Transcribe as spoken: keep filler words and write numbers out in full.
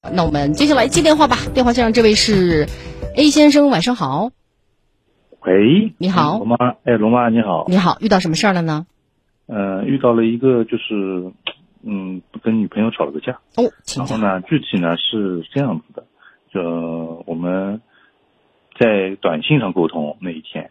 那我们接下来接电话吧。电话线上这位是 A 先生，晚上好。 喂， 你好， 龙妈，哎，龙妈你好。 你好，遇到什么事儿了呢？ 呃，遇到了一个就是，嗯，跟女朋友吵了个架。 哦，请讲。 然后呢，具体呢是这样子的，就我们在短信上沟通那一天，